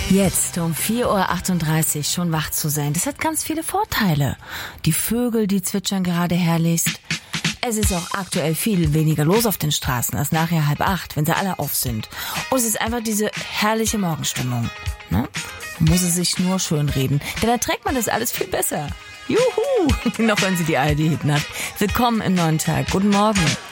Jetzt um 4:38 Uhr schon wach zu sein, das hat ganz viele Vorteile. Die Vögel, die zwitschern gerade herrlichst. Es ist auch aktuell viel weniger los auf den Straßen als nachher 7:30, wenn sie alle auf sind. Und es ist einfach diese herrliche Morgenstimmung. Ne? Man muss es sich nur schön reden, denn dann trägt man das alles viel besser. Juhu! Noch hören Sie die ARD-Hitnacht. Willkommen im neuen Tag. Guten Morgen.